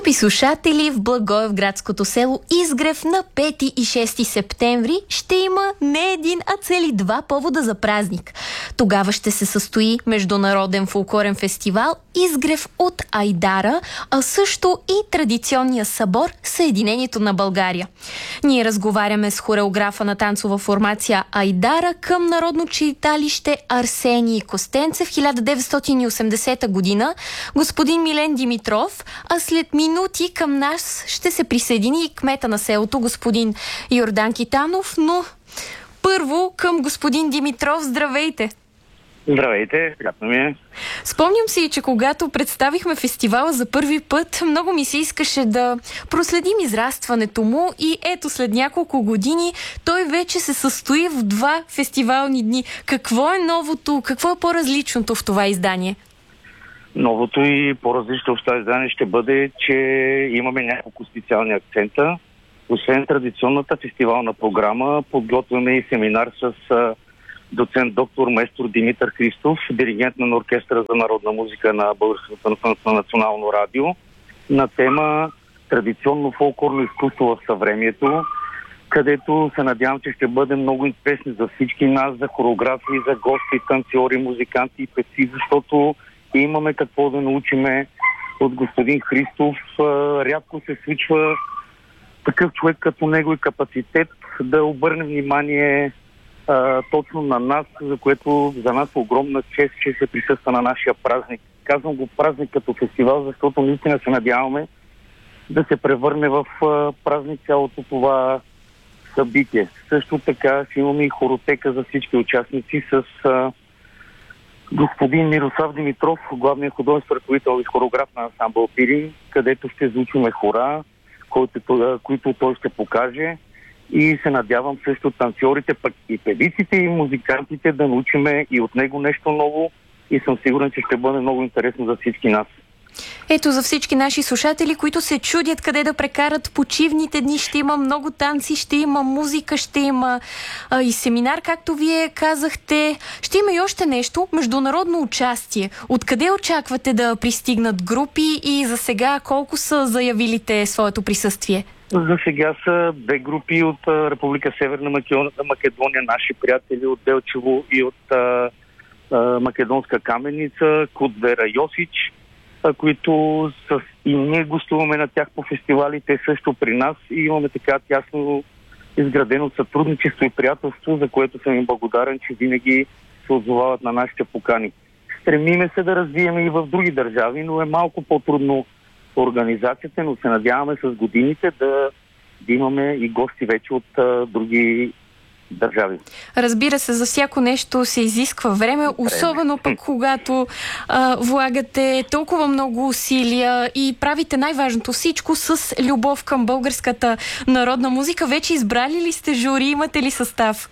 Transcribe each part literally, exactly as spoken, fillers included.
Скъпи слушатели, в Благоевградското село Изгрев на пети и шести септември ще има не един, а цели два повода за празник. Тогава ще се състои международен фолклорен фестивал Изгрев от Айдара, а също и традиционния събор Съединението на България. Ние разговаряме с хореографа на танцова формация Айдара към Народно читалище Арсений Костенцев хиляда деветстотин и осемдесета година, господин Милен Димитров, а след минути към нас ще се присъедини и кмета на селото, господин Йордан Китанов, но първо към господин Димитров. Здравейте! Здравейте, приятно ми е. Спомням си, че когато представихме фестивала за първи път, много ми се искаше да проследим израстването му и ето след няколко години той вече се състои в два фестивални дни. Какво е новото, какво е по-различното в това издание? Новото и по-различно в това издание ще бъде, че имаме няколко специални акцента. Освен традиционната фестивална програма, подготвяме и семинар с доцент доктор майстор Димитър Христов, диригент на Оркестъра за народна музика на Българското национално радио, на тема традиционно фолклорно изкуство в съвремието, където се надявам, че ще бъде много интересно за всички нас, за хореографии, за гости, танцори, музиканти и певци, защото имаме какво да научиме от господин Христов. Рядко се случва такъв човек като него и капацитет да обърне внимание а, точно на нас, за което за нас е огромна чест, че се присъства на нашия празник. Казвам го празник като фестивал, защото наистина се надяваме да се превърне в а, празник цялото това събитие. Също така ще имаме и хоротека за всички участници с а, господин Мирослав Димитров, главният художествен ръководител и хореограф на ансамбъл Пирин, където ще звучиме хора, които, които той ще покаже, и се надявам също танцорите, пък и певиците и музикантите да научиме и от него нещо ново, и съм сигурен, че ще бъде много интересно за всички нас. Ето, за всички наши слушатели, които се чудят къде да прекарат почивните дни, ще има много танци, ще има музика, ще има а, и семинар, както вие казахте. Ще има и още нещо, международно участие. Откъде очаквате да пристигнат групи и за сега колко са заявилите своето присъствие? За сега са две групи от а, Република Северна Македония, наши приятели от Делчево и от а, а, Македонска Каменица, Кут Вера Йосич, които с... и ние гостуваме на тях по фестивалите също при нас и имаме така тясно изградено сътрудничество и приятелство, за което съм им благодарен, че винаги се отзовават на нашите покани. Стремиме се да развием и в други държави, но е малко по-трудно организацията, но се надяваме с годините да, да имаме и гости вече от а, други държави. Разбира се, за всяко нещо се изисква време, особено пък когато а, влагате толкова много усилия и правите най-важното всичко с любов към българската народна музика. Вече избрали ли сте жури? Имате ли състав?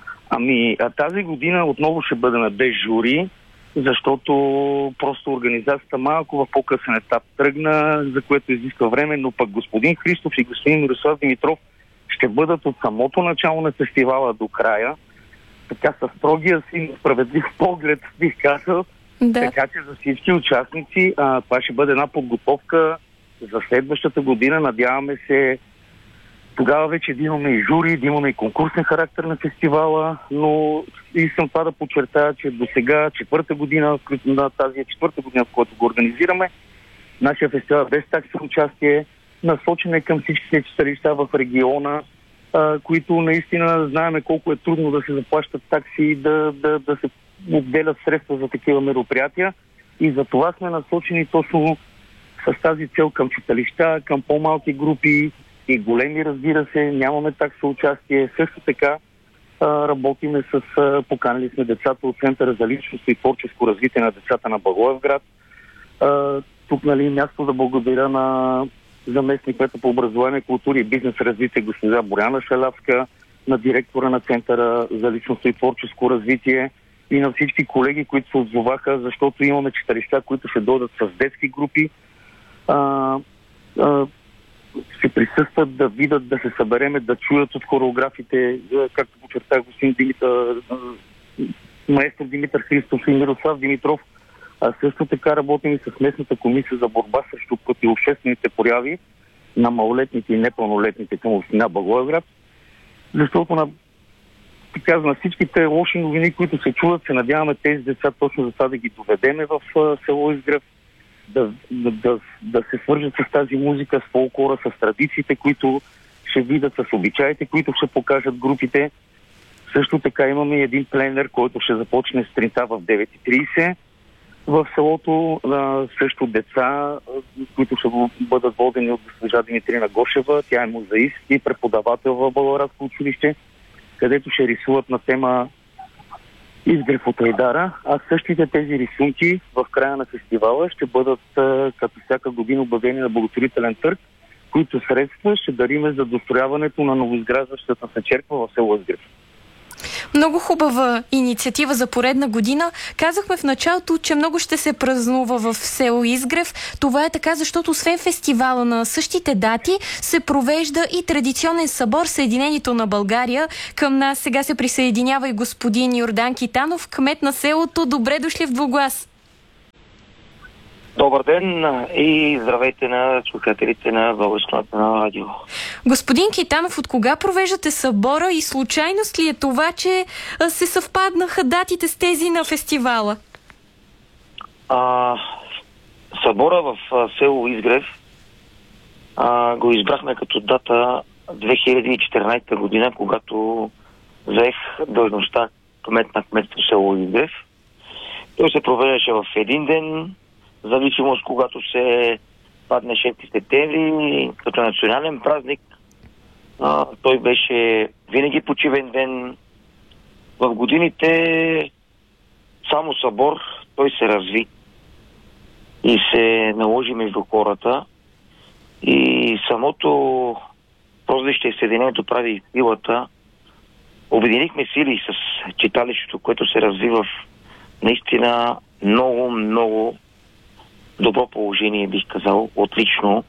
Ами, а тази година отново ще бъдем без жури, защото просто организацията малко в по-късен етап тръгна, за което изисква време, но пък господин Христов и господин Мирослав Димитров ще бъдат от самото начало на фестивала до края, така със строгия си справедлив поглед, бих казал. Да. Така че за всички участници а, това ще бъде една подготовка за следващата година. Надяваме се тогава вече да имаме и жури, да имаме и конкурсен характер на фестивала, но искам това да подчертая, че до сега, четвърта година, на тази четвърта година, в която го организираме, нашия фестивал без такси участие, насочен е към всичките читалища в региона, а, които наистина знаеме колко е трудно да се заплащат такси и да, да, да се отделят средства за такива мероприятия. И за това сме насочени точно с тази цел към читалища, към по-малки групи и големи, разбира се, нямаме такса участие. Също така а, работиме с, а, поканили сме децата от Центъра за личност и творческо развитие на децата на Благоевград. А, тук, нали, място да благодаря на заместник-кмета по образование, култура и бизнес развитие госпожа Боряна Шалявска, на директора на Центъра за личностно и творческо развитие и на всички колеги, които се отзоваха, защото имаме читалища, които ще дойдат с детски групи, а, а, ще присъстват да видят, да се събереме, да чуят от хореографите, както подчертах господин Димитър, маестро Димитър Христов и Мирослав Димитров, А също така работим и с местната комисия за борба срещу противообществените прояви на малолетните и непълнолетните към община Благоевград. Защото на, така, на всичките лоши новини, които се чуват, се надяваме тези деца точно за това да ги доведеме в uh, село Изгрев, да, да, да, да се свържат с тази музика, с фолклора, с традициите, които ще видят, с обичаите, които ще покажат групите. Също така имаме един пленер, който ще започне сутринта в девет и трийсет в селото. А, също деца, които ще бъдат водени от госпожа Димитрина Гошева. Тя е музеист и преподавател в Благоевградско училище, където ще рисуват на тема Изгрев от Айдара. А същите тези рисунки в края на фестивала ще бъдат като всяка година обявени на благотворителен търг, които средства ще дариме за дострояването на новоизграждащата се черква в село Изгрев. Много хубава инициатива за поредна година. Казахме в началото, че много ще се празнува в село Изгрев. Това е така, защото освен фестивала на същите дати се провежда и традиционен събор Съединението на България. Към нас сега се присъединява и господин Йордан Китанов, кмет на селото. Добре дошли в Двуглас! Добър ден и здравейте на слушателите на Българското на радио. Господин Китанов, от кога провеждате събора и случайност ли е това, че се съвпаднаха датите с тези на фестивала? А, събора в село Изгрев а, го избрахме като дата две хиляди и четиринадесета година, когато заех длъжността кмет на кметство село Изгрев. Той се провеждаше в един ден, в зависимост когато се падне шести септември, като национален празник. А, той беше винаги почивен ден. В годините само събор той се разви и се наложи между хората. И самото прозвище Съединението прави силата. Обединихме сили с читалището, което се разви в наистина много, много добро положение, бих казал, отлично.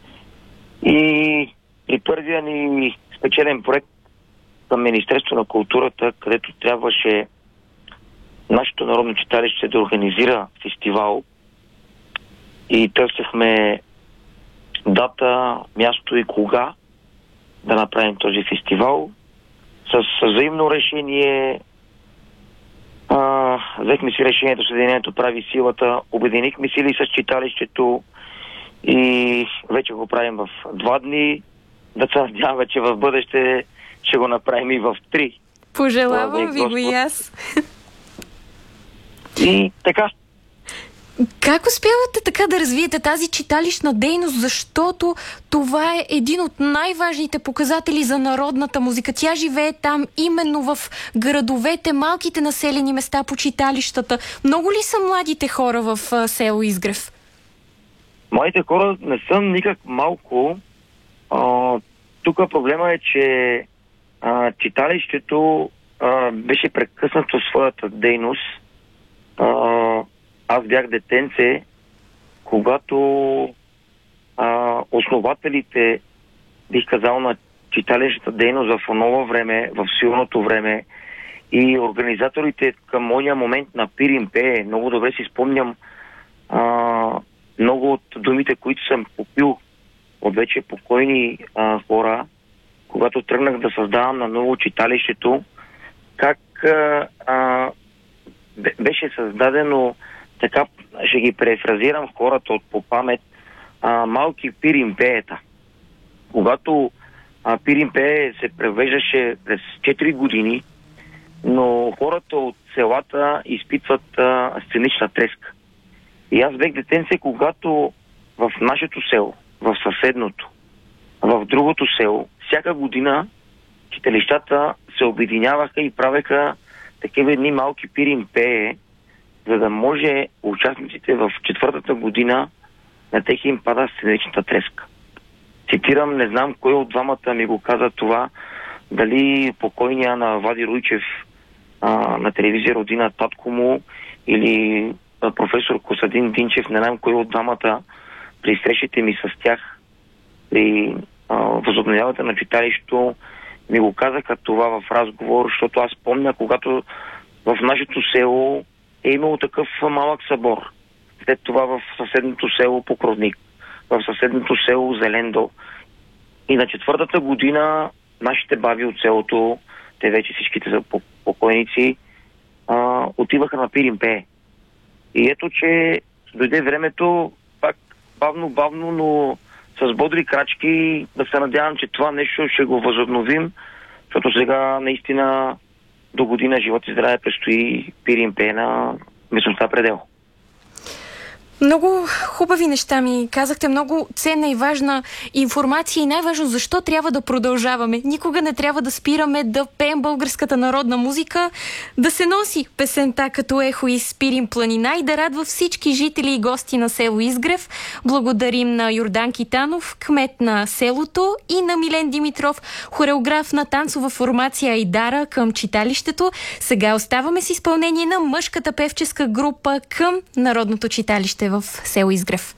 И при първия ни спечелен проект към Министерство на културата, където трябваше нашето народно читалище да организира фестивал и търсехме дата, място и кога да направим този фестивал. С взаимно решение а, взехме си решението, Съединението прави силата, обединихме сили с читалището и вече го правим в два дни. Да се надяваме, че в бъдеще ще го направим и в три. Пожелавам ви го и аз. И така. Как успявате така да развиете тази читалищна дейност, защото това е един от най-важните показатели за народната музика. Тя живее там именно в градовете, малките населени места по читалищата. Много ли са младите хора в село Изгрев? Младите хора не са никак малко. А, тук проблема е, че а, читалището а, беше прекъснато своята дейност. А, аз бях детенце, когато а, основателите, бих казал, на читалищната дейност в онова време, в силното време и организаторите към ония момент на Пирин пее, много добре си спомням а, много от думите, които съм попил от вече покойни а, хора, когато тръгнах да създавам на ново читалището, как а, а, беше създадено, така ще ги префразирам хората от по памет, а, малки пиримпеета. Когато а, пиримпее се превеждаше през четири години, но хората от селата изпитват а, сценична треска. И аз бех детенце, когато в нашето село, в съседното, в другото село, всяка година читалищата се обединяваха и правеха такива едни малки пиримпее, за да може участниците в четвъртата година на тех им пада сценичната треска. Цитирам, не знам кой от двамата ми го каза това, дали покойния на Влади Руйчев а, на телевизия Родина татко му или а, професор Косадин Динчев, не знам кой от двамата при срещите ми с тях, при възобновяването на читалището, ми го казаха това в разговор, защото аз помня, когато в нашето село е имало такъв малък събор. след това в съседното село Покровник, в съседното село Зелендо. И на четвъртата година нашите баби от селото, те вече всичките са покойници, а, отиваха на Пиринпе. И ето, че дойде времето, пак бавно-бавно, но с бодри крачки, да се надявам, че това нещо ще го възобновим, защото сега наистина до година живот и здраве предстои Пиринпе на местността Предел. Много хубави неща ми казахте, много ценна и важна информация и най-важно защо трябва да продължаваме. Никога не трябва да спираме да пеем българската народна музика, да се носи песента като ехо из Пирин планина и да радва всички жители и гости на село Изгрев. Благодарим на Йордан Китанов, кмет на селото, и на Милен Димитров, хореограф на танцова формация Айдара към читалището. Сега оставаме с изпълнение на мъжката певческа група към Народното читалище в село Изгрев.